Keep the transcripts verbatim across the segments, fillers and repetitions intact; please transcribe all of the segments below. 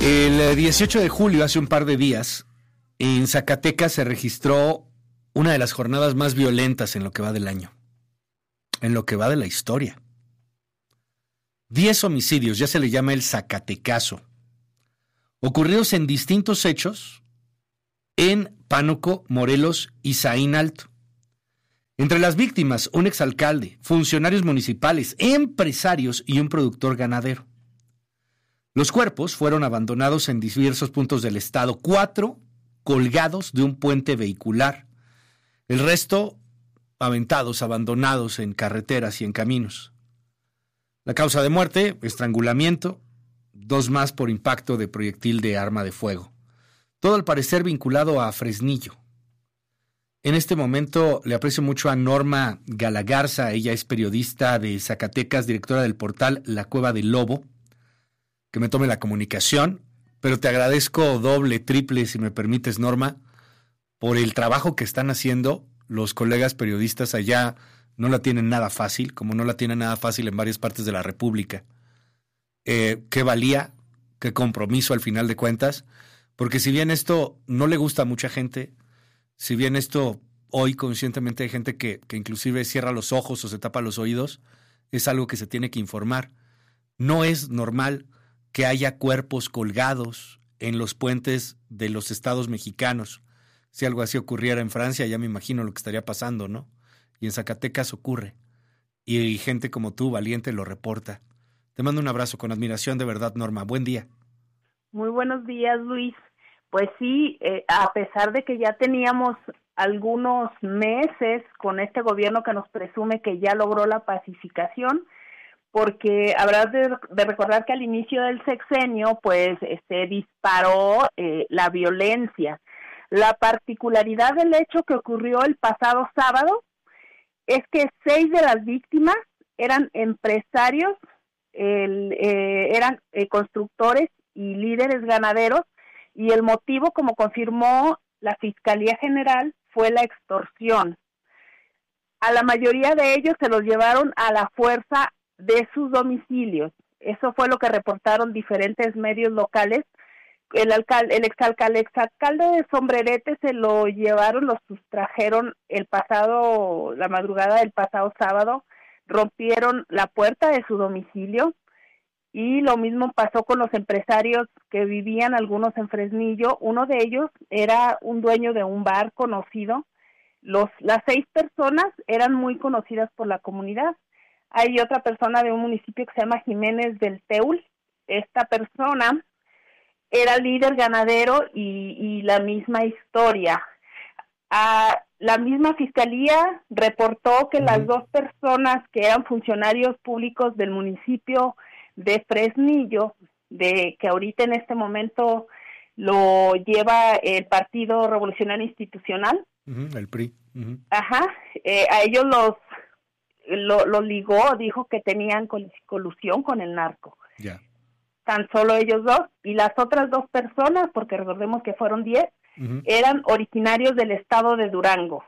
El dieciocho de julio, hace un par de días, en Zacatecas se registró una de las jornadas más violentas en lo que va del año, en lo que va de la historia. Diez homicidios, ya se le llama el Zacatecazo, ocurridos en distintos hechos en Pánuco, Morelos y Zaín Alto. Entre las víctimas, un exalcalde, funcionarios municipales, empresarios y un productor ganadero. Los cuerpos fueron abandonados en diversos puntos del estado, cuatro colgados de un puente vehicular, el resto aventados, abandonados en carreteras y en caminos. La causa de muerte, estrangulamiento, dos más por impacto de proyectil de arma de fuego. Todo al parecer vinculado a Fresnillo. En este momento le aprecio mucho a Norma Galagarza, ella es periodista de Zacatecas, directora del portal La Cueva del Lobo, que me tome la comunicación, pero te agradezco doble, triple, si me permites, Norma, por el trabajo que están haciendo los colegas periodistas allá. No la tienen nada fácil, como no la tienen nada fácil en varias partes de la República. Eh, qué valía, qué compromiso al final de cuentas, porque si bien esto no le gusta a mucha gente, si bien esto hoy conscientemente hay gente que, que inclusive cierra los ojos o se tapa los oídos, es algo que se tiene que informar. No es normal que haya cuerpos colgados en los puentes de los estados mexicanos. Si algo así ocurriera en Francia, ya me imagino lo que estaría pasando, ¿no? Y en Zacatecas ocurre. Y gente como tú, valiente, lo reporta. Te mando un abrazo con admiración, de verdad, Norma. Buen día. Muy buenos días, Luis. Pues sí, eh, a pesar de que ya teníamos algunos meses con este gobierno que nos presume que ya logró la pacificación, porque habrás de, de recordar que al inicio del sexenio, pues, se disparó eh, la violencia. La particularidad del hecho que ocurrió el pasado sábado es que seis de las víctimas eran empresarios, el, eh, eran eh, constructores y líderes ganaderos, y el motivo, como confirmó la Fiscalía General, fue la extorsión. A la mayoría de ellos se los llevaron a la fuerza de sus domicilios. Eso fue lo que reportaron diferentes medios locales. El alcalde, el exalcalde, el exalcalde de Sombrerete se lo llevaron, lo sustrajeron el pasado, la madrugada del pasado sábado, rompieron la puerta de su domicilio, y lo mismo pasó con los empresarios que vivían, algunos en Fresnillo. Uno de ellos era un dueño de un bar conocido. Los, las seis personas eran muy conocidas por la comunidad. Hay otra persona de un municipio que se llama Jiménez del Teul. Esta persona era líder ganadero y, y la misma historia. Ah, la misma fiscalía reportó que uh-huh. las dos personas que eran funcionarios públicos del municipio de Fresnillo, de que ahorita en este momento lo lleva el Partido Revolucionario Institucional, uh-huh, el P R I, uh-huh. ajá, eh, a ellos los lo, lo ligó, dijo que tenían colusión con el narco. Ya. Yeah. Tan solo ellos dos, y las otras dos personas, porque recordemos que fueron diez, uh-huh. eran originarios del estado de Durango.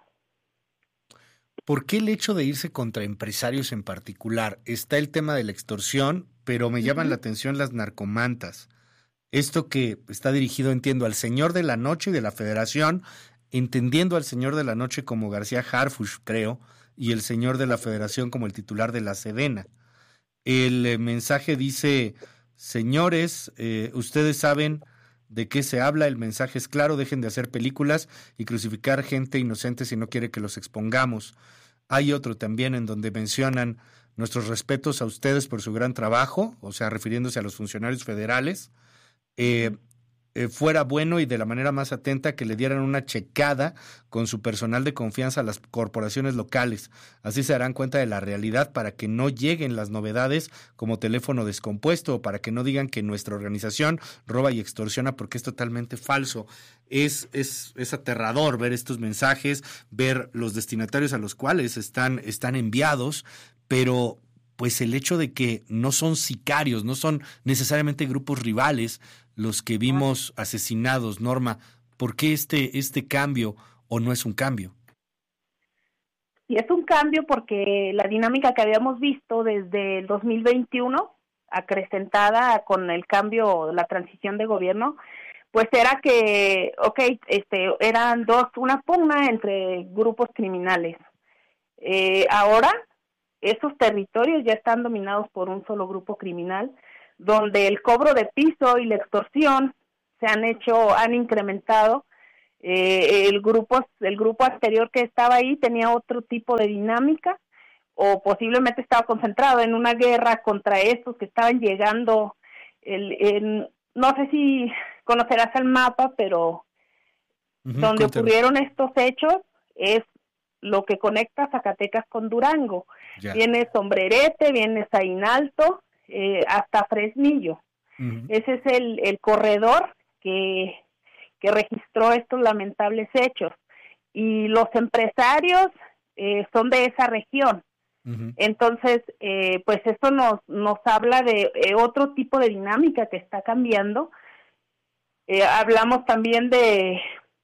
¿Por qué el hecho de irse contra empresarios en particular? Está el tema de la extorsión, pero me llaman uh-huh. la atención las narcomantas. Esto que está dirigido, entiendo, al señor de la noche y de la Federación, entendiendo al señor de la noche como García Harfuch, creo, y el señor de la Federación como el titular de la Sedena. El eh, mensaje dice: señores, eh, ustedes saben de qué se habla, el mensaje es claro, dejen de hacer películas y crucificar gente inocente si no quiere que los expongamos. Hay otro también en donde mencionan nuestros respetos a ustedes por su gran trabajo, o sea, refiriéndose a los funcionarios federales. Eh, eh, fuera bueno y de la manera más atenta que le dieran una checada con su personal de confianza a las corporaciones locales. Así se darán cuenta de la realidad para que no lleguen las novedades como teléfono descompuesto o para que no digan que nuestra organización roba y extorsiona, porque es totalmente falso. Es, es, es aterrador ver estos mensajes, ver los destinatarios a los cuales están, están enviados, pero pues el hecho de que no son sicarios, no son necesariamente grupos rivales los que vimos asesinados. Norma, ¿por qué este, este cambio o no es un cambio? Sí, es un cambio porque la dinámica que habíamos visto desde el dos mil veintiuno acrecentada con el cambio, la transición de gobierno, pues era que, okay, este, eran dos, una pugna entre grupos criminales. Eh, ahora, esos territorios ya están dominados por un solo grupo criminal, donde el cobro de piso y la extorsión se han hecho, han incrementado. Eh, el grupo, el grupo anterior que estaba ahí tenía otro tipo de dinámica, o posiblemente estaba concentrado en una guerra contra estos que estaban llegando. El, el, no sé si conocerás el mapa, pero uh-huh, donde cuéntame. Ocurrieron estos hechos es lo que conecta Zacatecas con Durango. Ya. Viene Sombrerete, viene Zainalto, eh, hasta Fresnillo. Uh-huh. Ese es el, el corredor que, que registró estos lamentables hechos. Y los empresarios eh, son de esa región. Uh-huh. Entonces, eh, pues esto nos, nos habla de eh, otro tipo de dinámica que está cambiando. Eh, hablamos también de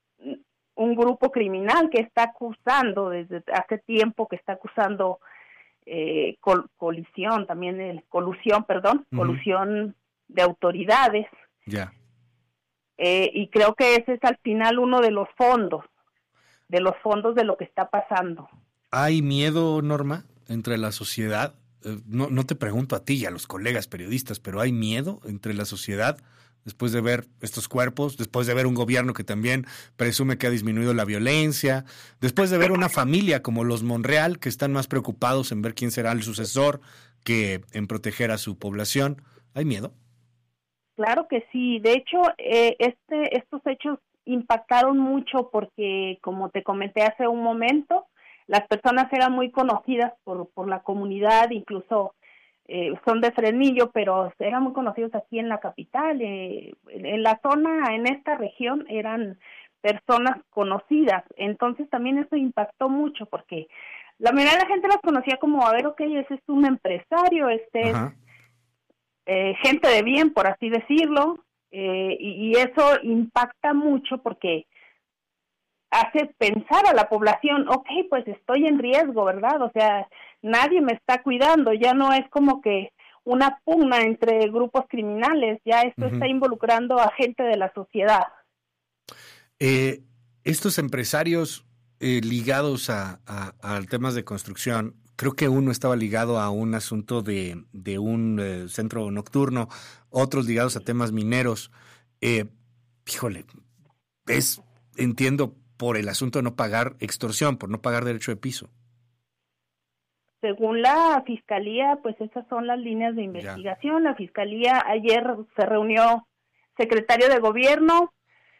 un grupo criminal que está acusando desde hace tiempo, que está acusando eh, col- colisión, también el, colusión, perdón, uh-huh. colusión de autoridades. Ya. Yeah. Eh, y creo que ese es al final uno de los fondos, de los fondos de lo que está pasando. ¿Hay miedo, Norma, entre la sociedad? Eh, no, no te pregunto a ti y a los colegas periodistas, pero ¿hay miedo entre la sociedad después de ver estos cuerpos, después de ver un gobierno que también presume que ha disminuido la violencia, después de ver una familia como los Monreal, que están más preocupados en ver quién será el sucesor que en proteger a su población? ¿Hay miedo? Claro que sí. De hecho, eh, este, estos hechos impactaron mucho porque, como te comenté hace un momento, las personas eran muy conocidas por, por la comunidad, incluso eh, son de Fresnillo, pero eran muy conocidos aquí en la capital. Eh, en la zona, en esta región, eran personas conocidas. Entonces también eso impactó mucho porque la mayoría de la gente los conocía como, a ver, ok, ese es un empresario, este Ajá. es eh, gente de bien, por así decirlo, eh, y, y eso impacta mucho porque hace pensar a la población, ok, pues estoy en riesgo, ¿verdad? O sea, nadie me está cuidando, ya no es como que una pugna entre grupos criminales, ya esto uh-huh. está involucrando a gente de la sociedad. Eh, estos empresarios eh, ligados a, a, a temas de construcción, creo que uno estaba ligado a un asunto de, de un eh, centro nocturno, otros ligados a temas mineros. Eh, híjole, es, entiendo, por el asunto de no pagar extorsión, por no pagar derecho de piso. Según la Fiscalía, pues esas son las líneas de investigación. Ya. La Fiscalía ayer se reunió secretario de Gobierno,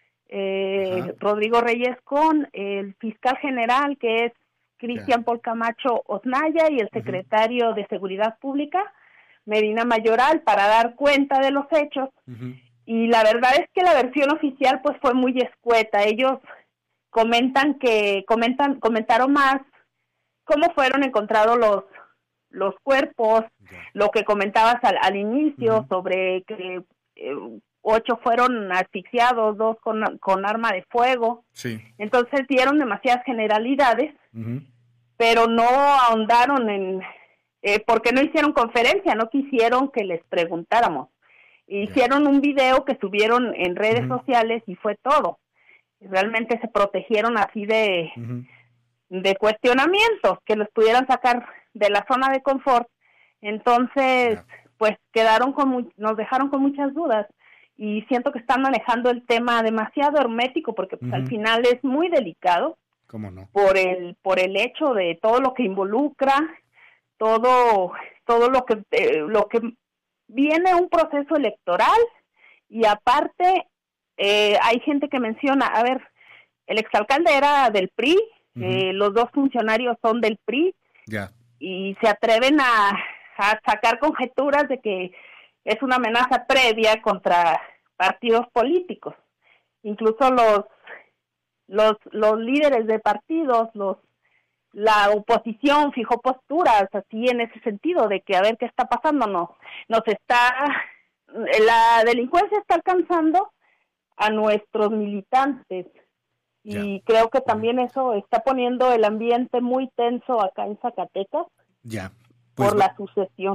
eh, Rodrigo Reyes, con el fiscal general, que es Cristian Paul Camacho Osnaya, y el secretario uh-huh. de Seguridad Pública, Medina Mayoral, para dar cuenta de los hechos. Uh-huh. Y la verdad es que la versión oficial pues fue muy escueta. Ellos comentan que comentan comentaron más cómo fueron encontrados los los cuerpos, yeah. lo que comentabas al, al inicio uh-huh. sobre que eh, ocho fueron asfixiados, dos con, con arma de fuego. Sí. Entonces dieron demasiadas generalidades, uh-huh. pero no ahondaron en eh, porque no hicieron conferencia, no quisieron que les preguntáramos. Hicieron yeah. un video que subieron en redes uh-huh. sociales y fue todo. Realmente se protegieron así de, uh-huh. de cuestionamientos que los pudieran sacar de la zona de confort. Entonces, yeah. pues quedaron con mu- nos dejaron con muchas dudas y siento que están manejando el tema demasiado hermético porque pues, uh-huh. al final es muy delicado. ¿Cómo no? Por el por el hecho de todo lo que involucra, todo todo lo que eh, lo que viene un proceso electoral y aparte Eh, hay gente que menciona, a ver, el exalcalde era del P R I, uh-huh. eh, los dos funcionarios son del P R I, yeah. y se atreven a, a sacar conjeturas de que es una amenaza previa contra partidos políticos. Incluso los los los líderes de partidos, los la oposición fijó posturas así en ese sentido de que a ver qué está pasando, no, nos está, la delincuencia está alcanzando a nuestros militantes y ya. creo que también eso está poniendo el ambiente muy tenso acá en Zacatecas ya. Pues por la sucesión.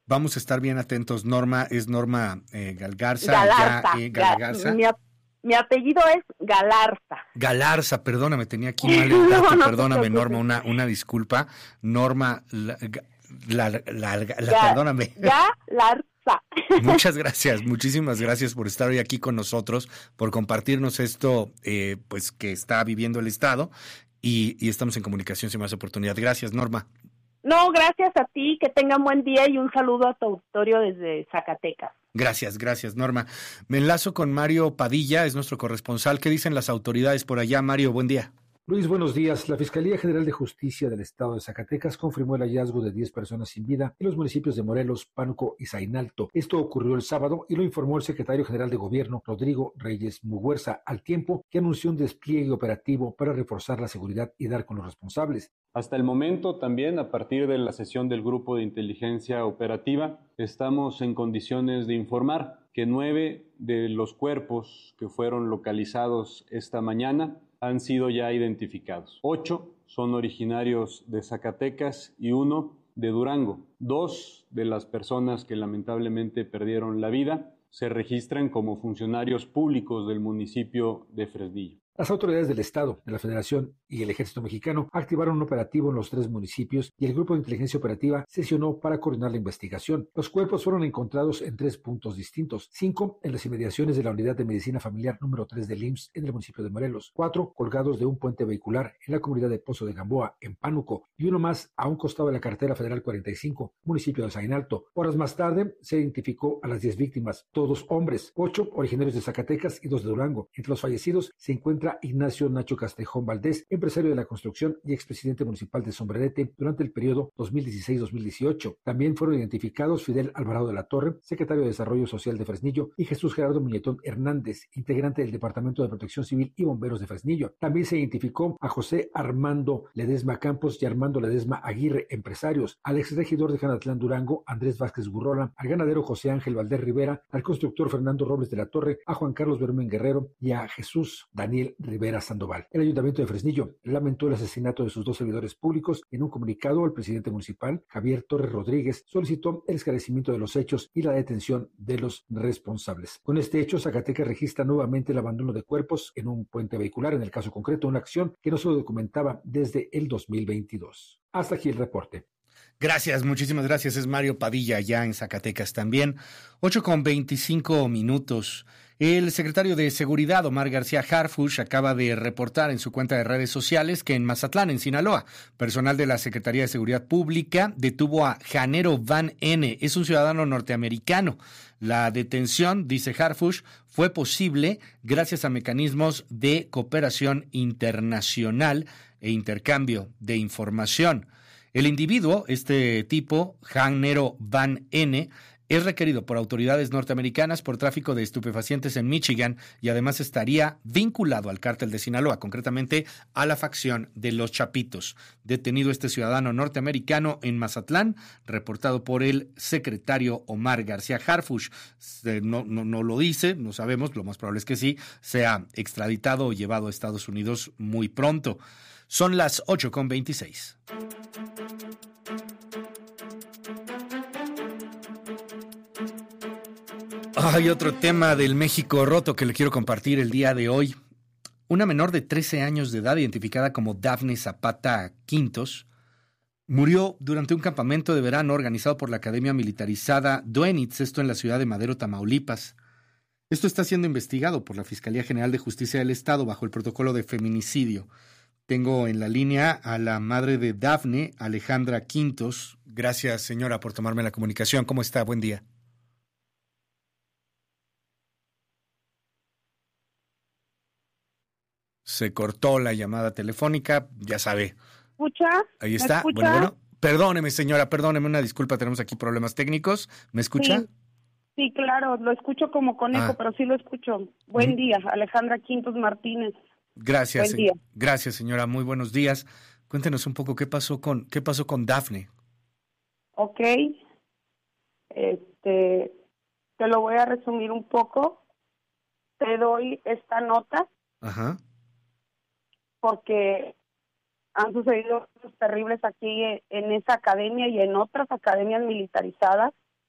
Vamos a estar bien atentos. Norma, es Norma eh, Galgarza. Galarza. Ya, eh, Galgarza. Mi, mi apellido es Galarza. Galarza, perdóname, tenía aquí mal el dato, no, no perdóname, Norma, una, una disculpa. Norma, la, la, la, la, la ya, perdóname. Galarza. Muchas gracias, muchísimas gracias por estar hoy aquí con nosotros, por compartirnos esto eh, pues que está viviendo el Estado y, y estamos en comunicación sin más oportunidad. Gracias, Norma. No, gracias a ti, que tengan buen día y un saludo a tu auditorio desde Zacatecas. Gracias, gracias, Norma. Me enlazo con Mario Padilla, es nuestro corresponsal. ¿Qué dicen las autoridades por allá? Mario, buen día. Luis, buenos días. La Fiscalía General de Justicia del Estado de Zacatecas confirmó el hallazgo de diez personas sin vida en los municipios de Morelos, Pánuco y Zainalto. Esto ocurrió el sábado y lo informó el secretario general de Gobierno, Rodrigo Reyes Muguerza, al tiempo que anunció un despliegue operativo para reforzar la seguridad y dar con los responsables. Hasta el momento también, a partir de la sesión del Grupo de Inteligencia Operativa, estamos en condiciones de informar que nueve de los cuerpos que fueron localizados esta mañana han sido ya identificados. Ocho son originarios de Zacatecas y uno de Durango. Dos de las personas que lamentablemente perdieron la vida se registran como funcionarios públicos del municipio de Fresnillo. Las autoridades del Estado, de la Federación y el Ejército Mexicano activaron un operativo en los tres municipios y el Grupo de Inteligencia Operativa sesionó para coordinar la investigación. Los cuerpos fueron encontrados en tres puntos distintos. Cinco en las inmediaciones de la Unidad de Medicina Familiar número tres del I M S S en el municipio de Morelos. Cuatro colgados de un puente vehicular en la comunidad de Pozo de Gamboa, en Pánuco. Y uno más a un costado de la carretera federal cuarenta y cinco, municipio de Zainalto. Horas más tarde se identificó a las diez víctimas, todos hombres. Ocho originarios de Zacatecas y dos de Durango. Entre los fallecidos se encuentra Ignacio Nacho Castejón Valdés, empresario de la construcción y expresidente municipal de Sombrerete durante el periodo dos mil dieciséis a dos mil dieciocho. También fueron identificados Fidel Alvarado de la Torre, secretario de Desarrollo Social de Fresnillo, y Jesús Gerardo Muñetón Hernández, integrante del Departamento de Protección Civil y Bomberos de Fresnillo. También se identificó a José Armando Ledesma Campos y Armando Ledesma Aguirre, empresarios, al exregidor de Janatlán Durango, Andrés Vázquez Gurrola, al ganadero José Ángel Valdés Rivera, al constructor Fernando Robles de la Torre, a Juan Carlos Bermén Guerrero y a Jesús Daniel Rivera Sandoval. El Ayuntamiento de Fresnillo lamentó el asesinato de sus dos servidores públicos. En un comunicado, el presidente municipal, Javier Torres Rodríguez, solicitó el esclarecimiento de los hechos y la detención de los responsables. Con este hecho, Zacatecas registra nuevamente el abandono de cuerpos en un puente vehicular, en el caso concreto, una acción que no se documentaba desde el dos mil veintidós. Hasta aquí el reporte. Gracias, muchísimas gracias. Es Mario Padilla, ya en Zacatecas también. ocho con veinticinco minutos. El secretario de Seguridad, Omar García Harfuch, acaba de reportar en su cuenta de redes sociales que en Mazatlán, en Sinaloa, personal de la Secretaría de Seguridad Pública detuvo a Janero Van N. Es un ciudadano norteamericano. La detención, dice Harfuch, fue posible gracias a mecanismos de cooperación internacional e intercambio de información. El individuo, este tipo, Janero Van N., es requerido por autoridades norteamericanas por tráfico de estupefacientes en Michigan y además estaría vinculado al cártel de Sinaloa, concretamente a la facción de los Chapitos. Detenido este ciudadano norteamericano en Mazatlán, reportado por el secretario Omar García Harfuch. No, no, no lo dice, no sabemos, lo más probable es que sí, sea extraditado o llevado a Estados Unidos muy pronto. Son las ocho con veintiséis. Hay otro tema del México roto que le quiero compartir el día de hoy. Una menor de trece años de edad, identificada como Dafne Zapata Quintos, murió durante un campamento de verano organizado por la Academia Militarizada Duenitz, esto en la ciudad de Madero, Tamaulipas. Esto está siendo investigado por la Fiscalía General de Justicia del Estado bajo el protocolo de feminicidio. Tengo en la línea a la madre de Dafne, Alejandra Quintos. Gracias, señora, por tomarme la comunicación. ¿Cómo está? Buen día. Se cortó la llamada telefónica, ya sabe. ¿Escucha? Ahí está. ¿Me escucha? Bueno, bueno. Perdóneme, señora, perdóneme, una disculpa, tenemos aquí problemas técnicos. ¿Me escucha? Sí, sí, claro, lo escucho como conejo, Ah. pero sí lo escucho. Buen Mm. día, Alejandra Quintos Martínez. Gracias, Buen día. se- gracias, señora. Muy buenos días. Cuéntenos un poco qué pasó con qué pasó con Dafne. Ok, este, te lo voy a resumir un poco. Te doy esta nota Ajá. porque han sucedido cosas terribles aquí en esa academia y en otras academias militarizadas.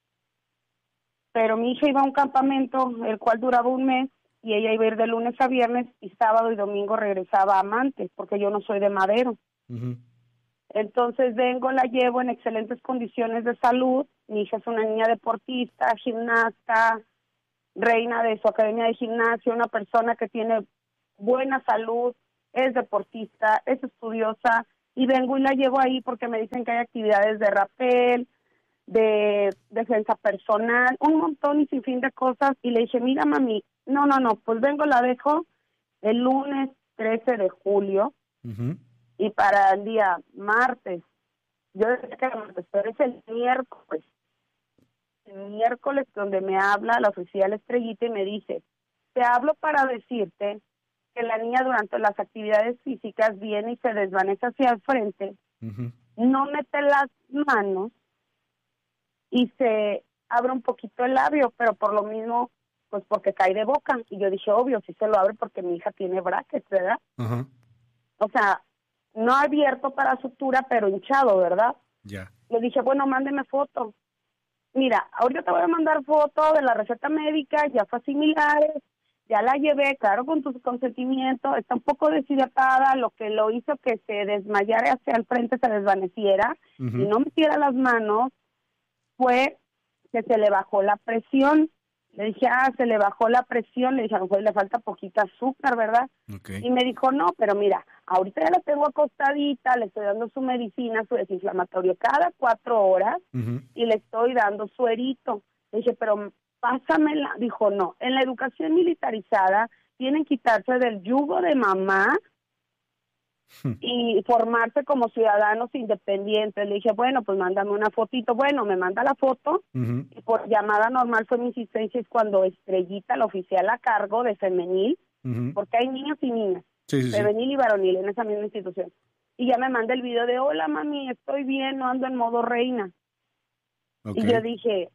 pero mi hija iba a un campamento, el cual duraba un mes, y ella iba a ir de lunes a viernes, y sábado y domingo regresaba a Amantes, porque yo no soy de Madero. Uh-huh. Entonces vengo, la llevo en excelentes condiciones de salud. Mi hija es una niña deportista, gimnasta, reina de su academia de gimnasia, una persona que tiene buena salud, es deportista, es estudiosa, y vengo y la llevo ahí porque me dicen que hay actividades de rappel, de defensa personal, un montón y sin fin de cosas, y le dije, mira mami, no, no, no, pues vengo, la dejo el lunes trece de julio, Uh-huh. y para el día martes, yo decía que era martes, pero es el miércoles, el miércoles donde me habla la oficial Estrellita y me dice, te hablo para decirte que la niña durante las actividades físicas viene y se desvanece hacia el frente, Uh-huh. no mete las manos y se abre un poquito el labio, pero por lo mismo, pues porque cae de boca. Y yo dije, obvio, sí se lo abre porque mi hija tiene brackets, ¿verdad? Uh-huh. O sea, no abierto para sutura, pero hinchado, ¿verdad? Ya. Le dije, bueno, mándeme foto. Mira, ahorita te voy a mandar foto de la receta médica, ya fue similares, ya la llevé, claro, con tu consentimiento, está un poco deshidratada, lo que lo hizo que se desmayara hacia el frente, se desvaneciera, Uh-huh. y no metiera las manos, fue que se le bajó la presión. Le dije, ah, se le bajó la presión, le dije, a lo mejor le falta poquita azúcar, ¿verdad? Okay. Y me dijo, no, pero mira, ahorita ya la tengo acostadita, le estoy dando su medicina, su desinflamatorio cada cuatro horas, Uh-huh. y le estoy dando suerito. Le dije, pero pásamela. Dijo, no, en la educación militarizada tienen que quitarse del yugo de mamá y formarse como ciudadanos independientes. Le dije, bueno, pues mándame una fotito. Bueno, me manda la foto, Uh-huh. y por llamada normal fue mi insistencia, es cuando Estrellita, la oficial a cargo de femenil, Uh-huh. porque hay niños y niñas, Sí, sí, sí. femenil y varonil en esa misma institución. Y ya me manda el video de, hola mami, estoy bien, no ando en modo reina. Okay. Y yo dije,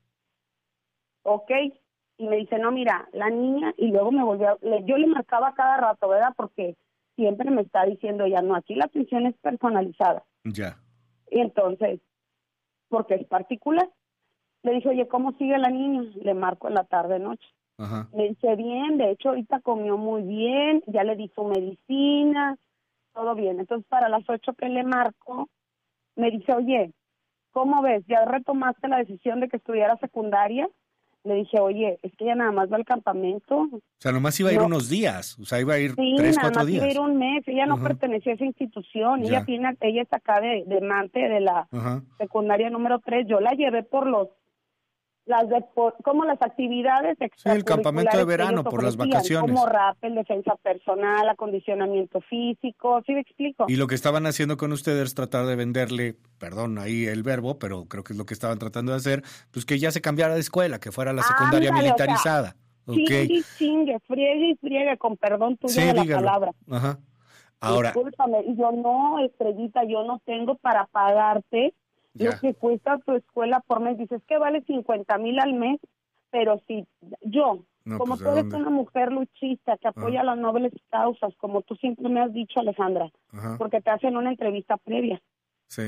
ok. Y me dice, no, mira, la niña, y luego me volvió, a, le, yo le marcaba cada rato, ¿verdad? Porque siempre me está diciendo, ya no, aquí la atención es personalizada. Ya. Y entonces, porque es particular. Le dije, oye, ¿cómo sigue la niña? Le marco en la tarde-noche. Ajá. Me dice, bien, de hecho ahorita comió muy bien, ya le di su medicina, todo bien. Entonces para las ocho que le marco, me dice, oye, ¿cómo ves? ¿Ya retomaste la decisión de que estudiara secundaria? Le dije, oye, es que ella nada más va al campamento. O sea, nomás iba a ir No. unos días, o sea, iba a ir Sí, tres, nada cuatro más iba a días. ir un mes, ella no Ajá. pertenecía a esa institución, Ya. ella tiene, ella es acá de, de Mante, de la Ajá. secundaria número tres, yo la llevé por los, las de, por, como las actividades extracurriculares campamento de que verano, ellos por las ofrecían, vacaciones. como rappel, defensa personal, acondicionamiento físico, ¿sí me explico? Y lo que estaban haciendo con ustedes es tratar de venderle, perdón ahí el verbo, pero creo que es lo que estaban tratando de hacer, pues que ya se cambiara de escuela, que fuera la secundaria Ándale, o sea, militarizada. Chingue Ok. y chingue, friegue y friegue, con perdón tuyo Sí, de la dígalo. palabra. Ajá. Ahora, Discúlpame, y yo no, Estrellita, yo no tengo para pagarte lo ya. que cuesta tu escuela por mes. Dices que vale cincuenta mil al mes, pero si yo, No, como pues, tú ¿de eres dónde? una mujer luchista que apoya Ajá. las nobles causas, como tú siempre me has dicho, Alejandra, Ajá. porque te hacen una entrevista previa, Sí.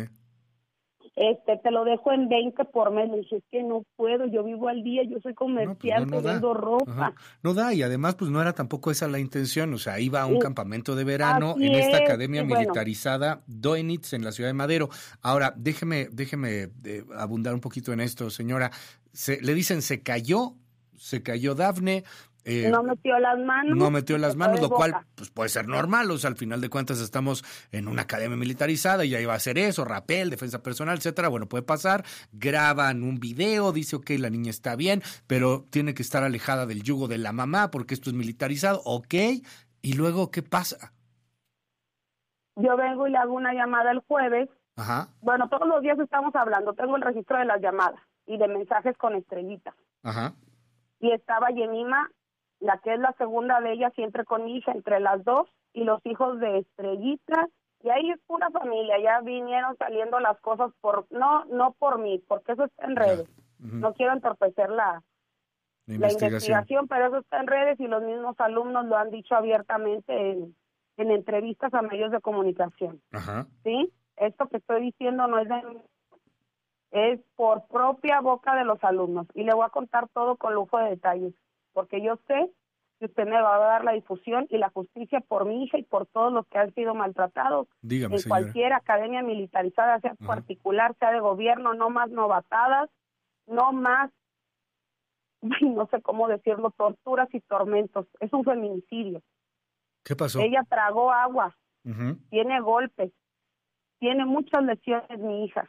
este, te lo dejo en veinte por mes. Le dije, es que no puedo, yo vivo al día, yo soy No, pues no, comerciante, no da. vendo ropa. Ajá. No da, y además, pues no era tampoco esa la intención. O sea, iba a un Y- campamento de verano así en esta es, academia y bueno. militarizada Doenitz en la ciudad de Madero. Ahora, déjeme, déjeme eh, abundar un poquito en esto, señora. Se, le dicen se cayó, se cayó Dafne. Eh, No metió las manos. no metió las se manos, fue de lo cual boca. pues puede ser normal, o sea, al final de cuentas estamos en una academia militarizada y ya iba a hacer eso, rappel, defensa personal, etcétera. Bueno, puede pasar, graban un video, dice, ok, la niña está bien, pero tiene que estar alejada del yugo de la mamá porque esto es militarizado, ok, y luego, ¿qué pasa? Yo vengo y le hago una llamada el jueves. Ajá, Bueno, todos los días estamos hablando. Tengo el registro de las llamadas y de mensajes con Estrellita. ajá, Y estaba Yemima, la que es la segunda de ella, siempre con mi hija, entre las dos, y los hijos de Estrellita. Y ahí es pura familia. Ya vinieron saliendo las cosas por, no, no por mí, porque eso está en redes. ujú. No quiero entorpecer la, La la investigación. investigación, pero eso está en redes y los mismos alumnos lo han dicho abiertamente en, en entrevistas a medios de comunicación. Ajá, ¿Sí? Esto que estoy diciendo no es de es por propia boca de los alumnos. Y le voy a contar todo con lujo de detalles, porque yo sé que usted me va a dar la difusión y la justicia por mi hija y por todos los que han sido maltratados. Dígame, en señora. Cualquier academia militarizada, sea Ajá. particular, sea de gobierno, no más novatadas, no más, no sé cómo decirlo, torturas y tormentos. Es un feminicidio. ¿Qué pasó? Ella tragó agua, Uh-huh. tiene golpes, tiene muchas lesiones mi hija.